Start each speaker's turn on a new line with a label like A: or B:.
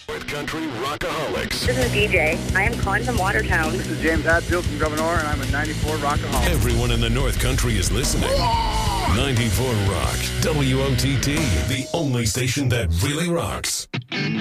A: North Country Rockaholics.
B: This is DJ. I am calling from Watertown.
C: This is James Hatfield from Governor, and I'm a 94 Rockaholic.
A: Everyone in the North Country is listening. 94 Rock. WOTT, the only station that really rocks.